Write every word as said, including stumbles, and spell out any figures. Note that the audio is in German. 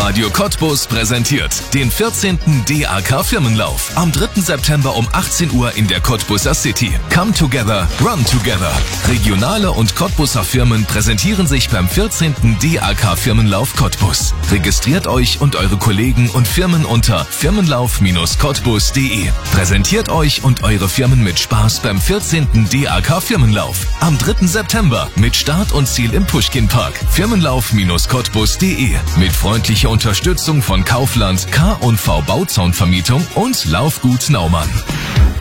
Radio Cottbus präsentiert den vierzehnten D A K Firmenlauf. Am dritten September um achtzehn Uhr in der Cottbuser City. Come together, run together. Regionale und Cottbuser Firmen präsentieren sich beim vierzehnten D A K Firmenlauf Cottbus. Registriert euch und eure Kollegen und Firmen unter firmenlauf Bindestrich cottbus punkt de. Präsentiert euch und eure Firmen mit Spaß beim vierzehnten D A K Firmenlauf. Am dritten September mit Start und Ziel im Puschkinpark. firmenlauf Bindestrich cottbus punkt de. Mit freundlicher Unterstützung von Kaufland, K und V Bauzaunvermietung und Laufgut Naumann.